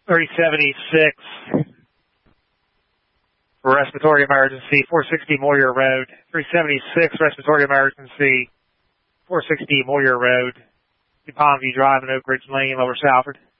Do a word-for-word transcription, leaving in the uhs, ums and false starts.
three seventy-six for respiratory emergency, four sixty Moyer Road. three seventy-six respiratory emergency, four sixty Moyer Road, Palm View Drive and Oak Ridge Lane, Lower Salford.